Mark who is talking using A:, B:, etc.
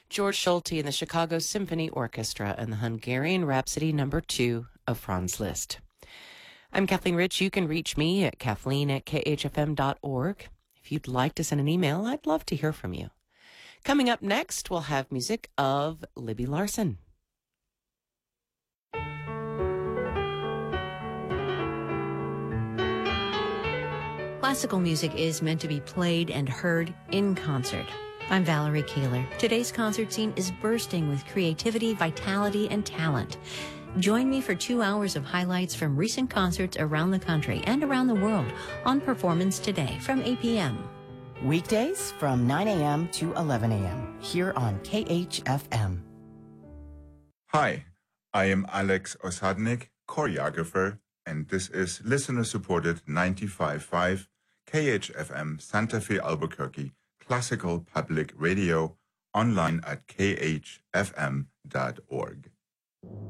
A: George Schulte and the Chicago Symphony Orchestra and the Hungarian Rhapsody No. 2 of Franz Liszt. I'm Kathleen Rich. You can reach me at kathleen@khfm.org. If you'd like to send an email, I'd love to hear from you. Coming up next, we'll have music of Libby Larsen.
B: Classical music is meant to be played and heard in concert. I'm Valerie Kaler. Today's concert scene is bursting with creativity, vitality, and talent. Join me for 2 hours of highlights from recent concerts around the country and around the world on Performance Today from 8 p.m.
C: Weekdays from 9 a.m. to 11 a.m. here on KHFM.
D: Hi, I am Alex Osadnik, choreographer, and this is listener-supported 95.5 KHFM Santa Fe, Albuquerque, classical public radio, online at khfm.org.